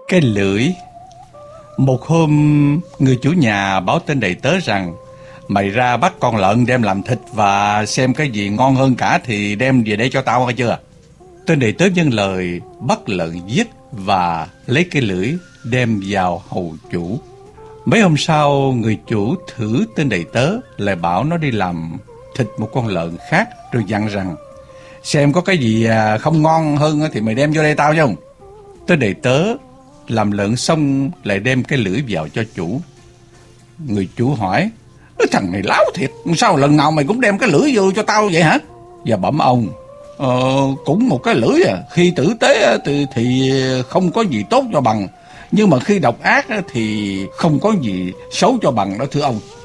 Cái lưỡi. Một hôm, người chủ nhà báo tên đầy tớ rằng mày ra bắt con lợn đem làm thịt và xem cái gì ngon hơn cả thì đem về đây cho tao, nghe chưa? Tên đầy tớ vâng lời bắt lợn giết và lấy cái lưỡi đem vào hầu chủ. Mấy hôm sau, người chủ thử tên đầy tớ lại bảo nó đi làm thịt một con lợn khác, rồi dặn rằng xem có cái gì không ngon hơn thì mày đem vô đây tao, chứ không? Tên đầy tớ làm lợn xong lại đem cái lưỡi vào cho chủ. Người chủ hỏi: thằng này láo thiệt, sao lần nào mày cũng đem cái lưỡi vô cho tao vậy hả? Và bẩm ông: cũng một cái lưỡi khi tử tế thì không có gì tốt cho bằng, nhưng mà khi độc ác thì không có gì xấu cho bằng đó, thưa ông.